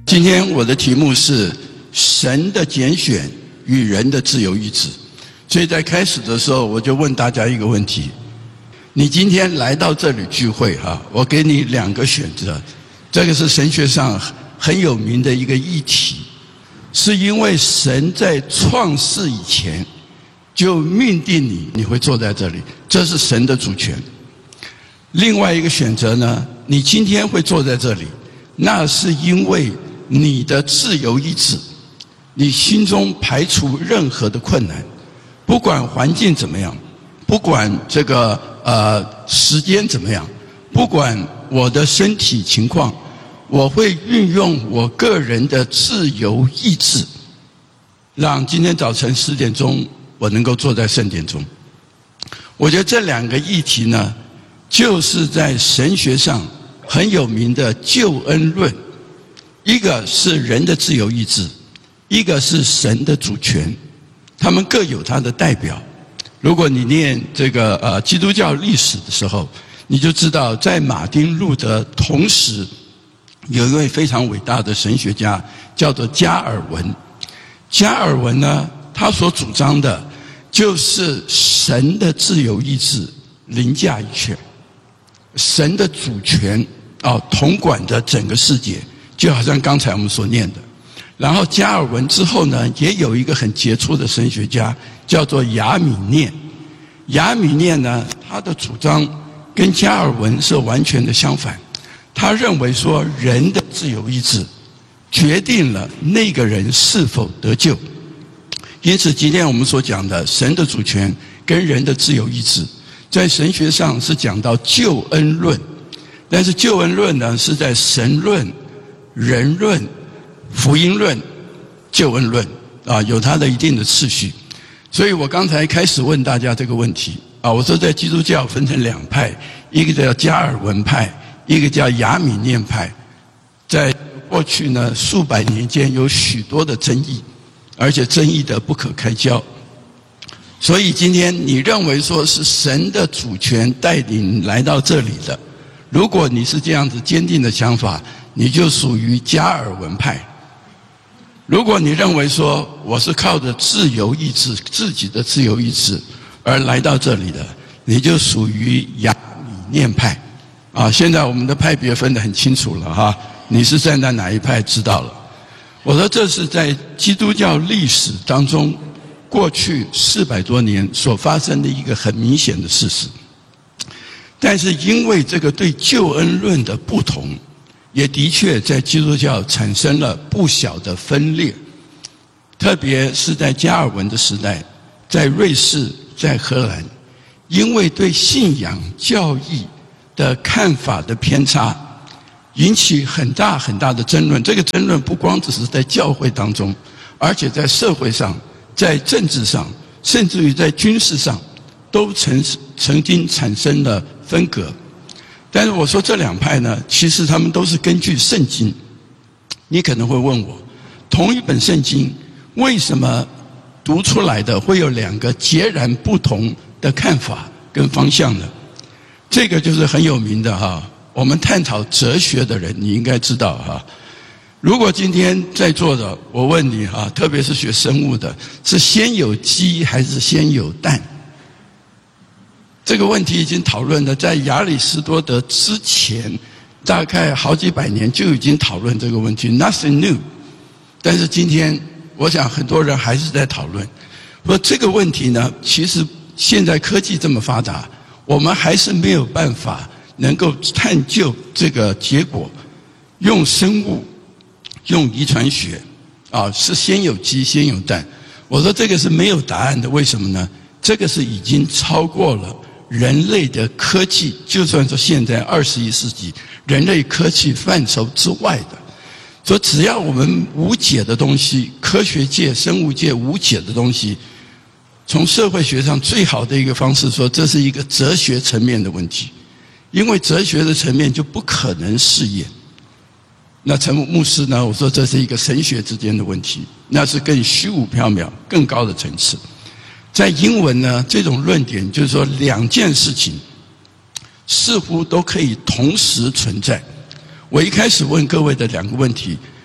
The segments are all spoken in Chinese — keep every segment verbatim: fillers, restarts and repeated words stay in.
今天我的题目是神的拣选与人的自由意志，所以在开始的时候我就问大家一个问题：你今天来到这里聚会哈，我给你两个选择，这个是神学上很有名的一个议题，是因为神在创世以前就命定你你会坐在这里，这是神的主权。另外一个选择呢，你今天会坐在这里，那是因为你的自由意志，你心中排除任何的困难，不管环境怎么样，不管这个呃时间怎么样，不管我的身体情况，我会运用我个人的自由意志，让今天早晨十点钟我能够坐在圣殿中。我觉得这两个议题呢，就是在神学上很有名的救恩论，一个是人的自由意志，一个是神的主权，他们各有他的代表。如果你念这个呃基督教历史的时候，你就知道在马丁路德同时有一位非常伟大的神学家叫做加尔文。加尔文呢，他所主张的就是神的自由意志凌驾一切，神的主权啊统管着整个世界，就好像刚才我们所念的。然后加尔文之后呢，也有一个很杰出的神学家叫做亚米念。亚米念呢，他的主张跟加尔文是完全的相反。他认为说，人的自由意志决定了那个人是否得救。因此今天我们所讲的神的主权跟人的自由意志，在神学上是讲到救恩论，但是救恩论呢，是在神论、人论、福音论、救恩论啊，有它的一定的次序。所以我刚才开始问大家这个问题啊，我说在基督教分成两派，一个叫加尔文派，一个叫亚米念派。在过去呢数百年间有许多的争议，而且争议的不可开交。所以今天你认为说是神的主权带领来到这里的，如果你是这样子坚定的想法，你就属于加尔文派。如果你认为说我是靠着自由意志，自己的自由意志而来到这里的，你就属于亚米念派。啊，现在我们的派别分得很清楚了哈，你是站在哪一派知道了。我说这是在基督教历史当中过去四百多年所发生的一个很明显的事实。但是因为这个对救恩论的不同，也的确在基督教产生了不小的分裂，特别是在加尔文的时代，在瑞士、在荷兰，因为对信仰教义的看法的偏差，引起很大很大的争论。这个争论不光只是在教会当中，而且在社会上、在政治上，甚至于在军事上，都曾曾经产生了分隔。但是我说这两派呢，其实他们都是根据圣经。你可能会问我，同一本圣经为什么读出来的会有两个截然不同的看法跟方向呢？这个就是很有名的哈，我们探讨哲学的人你应该知道哈。如果今天在座的我问你哈，特别是学生物的，是先有鸡还是先有蛋？这个问题已经讨论了，在亚里士多德之前大概好几百年就已经讨论这个问题 ，nothing new。但是今天我想很多人还是在讨论，说这个问题呢，其实现在科技这么发达，我们还是没有办法能够探究这个结果。用生物、用遗传学啊，是先有鸡先有蛋。我说这个是没有答案的，为什么呢？这个是已经超过了人类的科技，就算说现在二十一世纪人类科技范畴之外的，说只要我们无解的东西，科学界、生物界无解的东西，从社会学上最好的一个方式说，这是一个哲学层面的问题，因为哲学的层面就不可能试验。那陈牧师呢，我说这是一个神学之间的问题，那是更虚无缥缈、更高的层次。在英文呢，这种论点就是说两件事情似乎都可以同时存在。我一开始问各位的两个问题，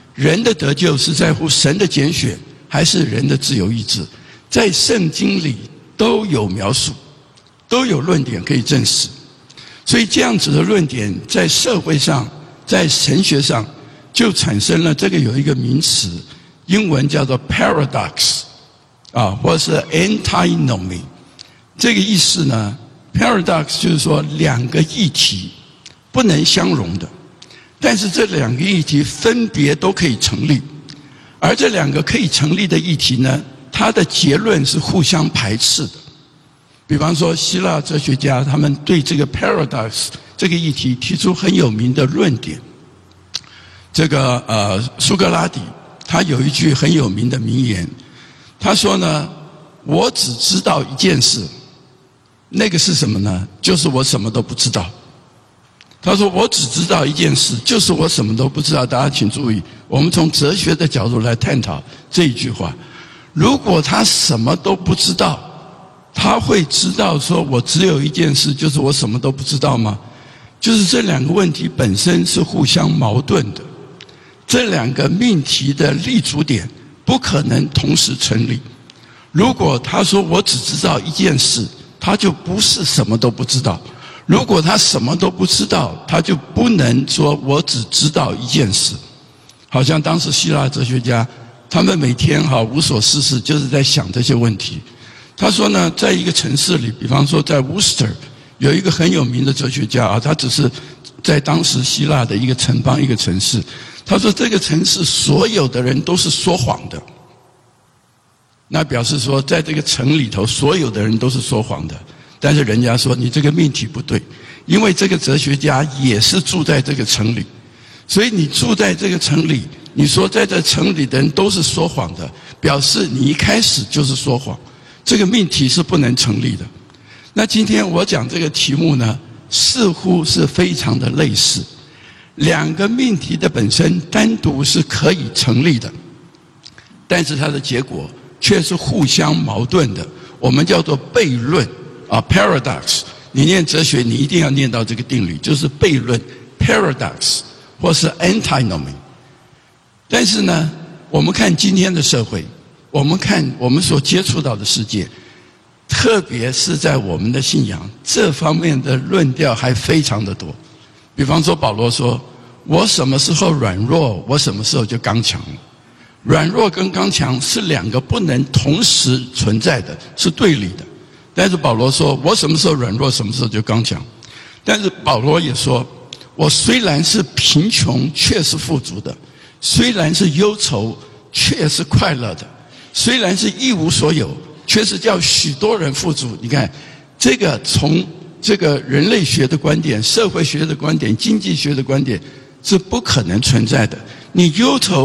人的得救是在乎神的拣选，还是人的自由意志？在圣经里都有描述，都有论点可以证实。所以这样子的论点在社会上，在神学上就产生了这个有一个名词，英文叫做 paradox 啊，或者是 antinomy。这个意思呢， paradox 就是说两个议题不能相容的，但是这两个议题分别都可以成立，而这两个可以成立的议题呢，它的结论是互相排斥的。比方说希腊哲学家他们对这个 paradox 这个议题提出很有名的论点。这个呃苏格拉底他有一句很有名的名言，他说呢，我只知道一件事，那个是什么呢？就是我什么都不知道。他说我只知道一件事，就是我什么都不知道。大家请注意，我们从哲学的角度来探讨这一句话。如果他什么都不知道，他会知道说我只有一件事，就是我什么都不知道吗？就是这两个问题本身是互相矛盾的，这两个命题的立足点不可能同时成立。如果他说我只知道一件事，他就不是什么都不知道。如果他什么都不知道，他就不能说我只知道一件事。好像当时希腊哲学家他们每天哈无所事事，就是在想这些问题。他说呢，在一个城市里，比方说在 Worcester 有一个很有名的哲学家啊，他只是在当时希腊的一个城邦一个城市。他说这个城市所有的人都是说谎的，那表示说在这个城里头所有的人都是说谎的。但是人家说你这个命题不对，因为这个哲学家也是住在这个城里，所以你住在这个城里，你说在这城里的人都是说谎的，表示你一开始就是说谎，这个命题是不能成立的。那今天我讲这个题目呢，似乎是非常的类似，两个命题的本身单独是可以成立的，但是它的结果却是互相矛盾的，我们叫做悖论啊 paradox。你念哲学你一定要念到这个定律，就是悖论 paradox 或是 antinomy。 但是呢，我们看今天的社会，我们看我们所接触到的世界，特别是在我们的信仰这方面的论调还非常的多。比方说保罗说，我什么时候软弱，我什么时候就刚强。软弱跟刚强是两个不能同时存在的，是对立的。但是保罗说，我什么时候软弱，什么时候就刚强。但是保罗也说，我虽然是贫穷，却是富足的；虽然是忧愁，却是快乐的；虽然是一无所有，却是叫许多人富足。你看，这个从这个人类学的观点、社会学的观点、经济学的观点是不可能存在的。你忧愁